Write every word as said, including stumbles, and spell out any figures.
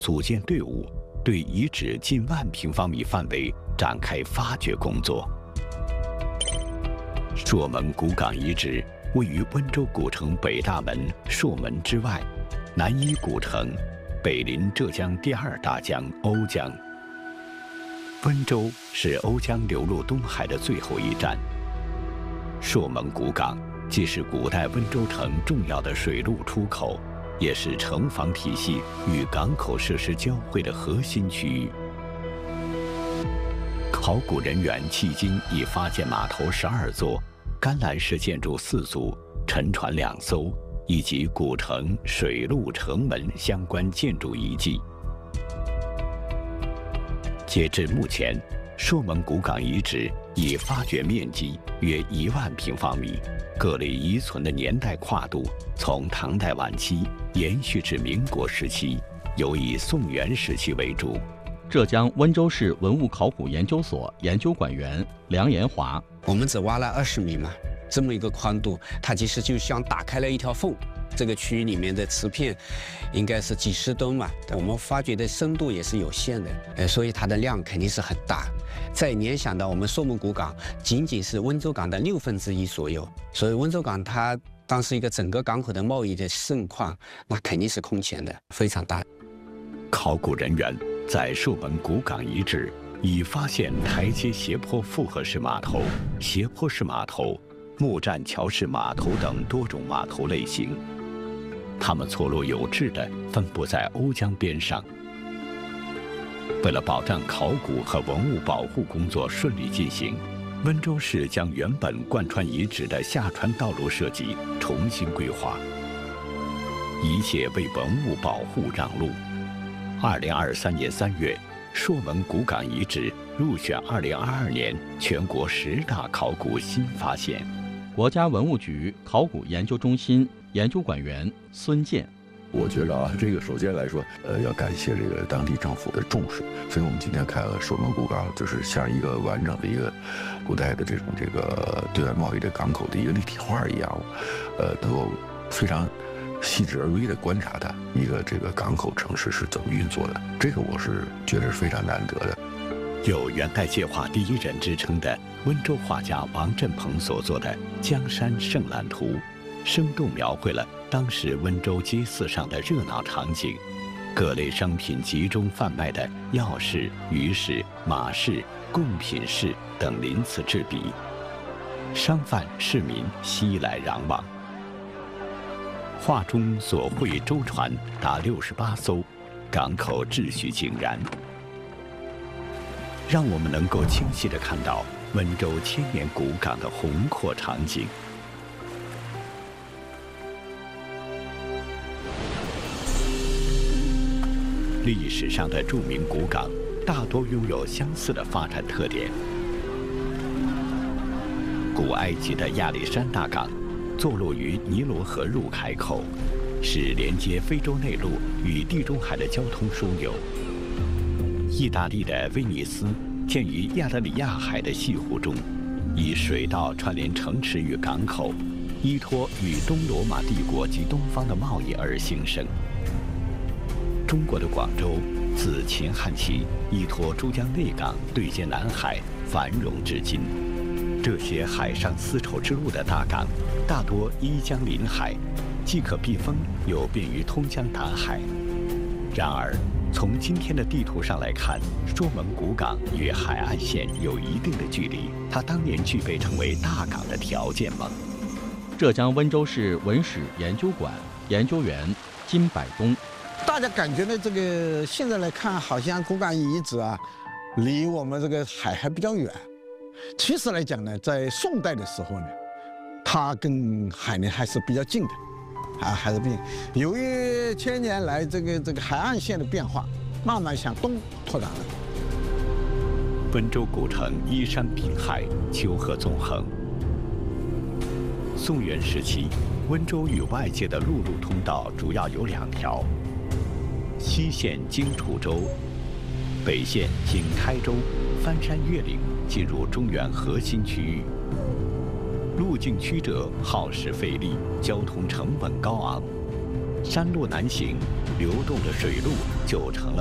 组建队伍，对遗址近万平方米范围展开发掘工作。朔门古岗遗址位于温州古城北大门朔门之外，南依古城，北临浙江第二大江瓯江。温州是瓯江流入东海的最后一站。朔门古岗既是古代温州城重要的水路出口，也是城防体系与港口设施交汇的核心区域。考古人员迄今已发现码头十二座、干栏式建筑四组、沉船两艘，以及古城水路城门相关建筑遗迹。截至目前，朔门古岗遗址已发掘面积约一万平方米，各类遗存的年代跨度从唐代晚期延续至民国时期，尤以宋元时期为主。 浙江温州市文物考古研究所研究馆员梁延华： 我们只挖了二十米嘛，这么一个宽度，它其实就像打开了一条缝。这个区域里面的瓷片应该是几十吨嘛，我们发掘的深度也是有限的，呃，所以它的量肯定是很大。再联想到我们朔门古岗仅仅是温州港的六分之一左右，所以温州港它当时一个整个港口的贸易的盛况，那肯定是空前的，非常大。 考古人员在朔门古岗遗址已发现台阶斜坡复合式码头、斜坡式码头、木栈桥式码头等多种码头类型。它们错落有致地分布在瓯江边上。为了保障考古和文物保护工作顺利进行，温州市将原本贯穿遗址的下船道路设计重新规划，一切为文物保护让路。二零二三年三月，朔门古岗遗址入选二零二二年全国十大考古新发现。 国家文物局考古研究中心研究馆员孙健： 我觉得啊，这个首先来说，呃，要感谢这个当地政府的重视，所以我们今天开了朔门古岗，就是像一个完整的一个古代的这种这个对外贸易的港口的一个立体化一样，呃，能够非常细致而微的观察它一个这个港口城市是怎么运作的，这个我是觉得是非常难得的。 有元代界画第一人之称的温州画家王振鹏所作的《江山胜览图》，生动描绘了当时温州街市上的热闹场景，各类商品集中贩卖的药市、鱼市、马市、贡品市等鳞次栉比，商贩市民熙来攘往。画中所绘舟船达六十八艘，港口秩序井然，让我们能够清晰地看到温州千年古港的宏阔场景。历史上的著名古港大多拥有相似的发展特点。古埃及的亚历山大港坐落于尼罗河入海口，是连接非洲内陆与地中海的交通枢纽。意大利的威尼斯建于亚得里亚海的西湖中，以水道串联城池与港口，依托与东罗马帝国及东方的贸易而兴盛。中国的广州自秦汉起依托珠江内港对接南海，繁荣至今。这些海上丝绸之路的大港大多依江临海，既可避风，又便于通江达海。然而从今天的地图上来看，朔门古港与海岸线有一定的距离，它当年具备成为大港的条件吗？ 浙江温州市文史研究馆研究员金百东： 大家感觉呢，这个现在来看，好像古港遗址啊，离我们这个海还比较远。其实来讲呢，在宋代的时候呢，它跟海呢还是比较近的。啊，还是并由于千年来这个这个海岸线的变化，慢慢向东拓展了。 温州古城依山滨海，丘壑纵横。宋元时期，温州与外界的陆路通道主要有两条：西线经楚州，北线经开州，翻山越岭，进入中原核心区域。路径曲折，耗时费力，交通成本高昂。 山路难行，流动的水路就成了